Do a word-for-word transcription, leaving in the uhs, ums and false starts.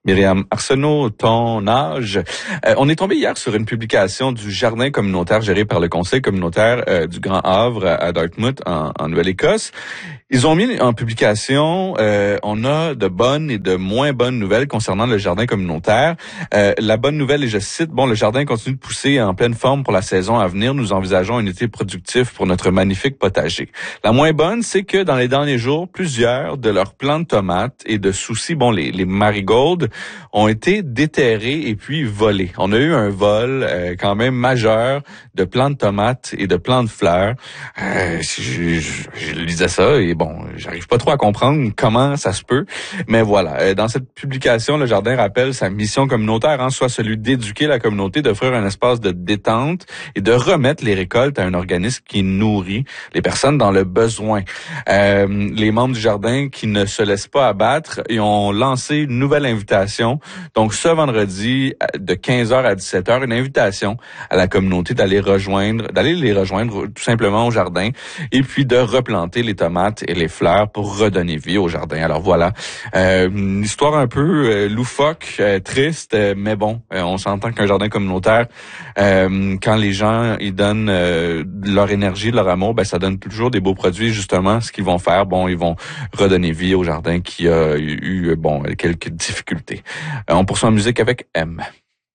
Myriam Arsenault, ton âge. Euh, on est tombé hier sur une publication du jardin communautaire géré par le Conseil communautaire euh, du Grand Havre à Dartmouth, en, en Nouvelle-Écosse. Ils ont mis en publication, euh, on a de bonnes et de moins bonnes nouvelles concernant le jardin communautaire. Euh, la bonne nouvelle, et je cite, bon, le jardin continue de pousser en pleine forme pour la saison à venir. Nous envisageons un été productif pour notre magnifique potager. La moins bonne, c'est que dans les derniers jours, plusieurs de leurs plants de tomates et de soucis, bon, les, les marigolds, ont été déterrés et puis volés. On a eu un vol euh, quand même majeur de plants de tomates et de plants de fleurs. Euh, je, je, je lisais ça et bon, j'arrive pas trop à comprendre comment ça se peut, mais voilà. Euh, dans cette publication, le jardin rappelle sa mission communautaire, hein, soit celui d'éduquer la communauté, d'offrir un espace de détente et de remettre les récoltes à un organisme qui nourrit les personnes dans le besoin. Euh, les membres du jardin qui ne se laissent pas abattre, ils ont lancé une nouvelle invitation. Donc, ce vendredi, de quinze heures à dix-sept heures, une invitation à la communauté d'aller rejoindre, d'aller les rejoindre tout simplement au jardin et puis de replanter les tomates et les fleurs pour redonner vie au jardin. Alors voilà, euh, une histoire un peu euh, loufoque, euh, triste, euh, mais bon, euh, on s'entend qu'un jardin communautaire, euh, quand les gens ils donnent euh, leur énergie, leur amour, ben ça donne toujours des beaux produits. Justement, ce qu'ils vont faire, bon, ils vont redonner vie au jardin qui a eu, bon, quelques difficultés. Euh, on poursuit en musique avec M.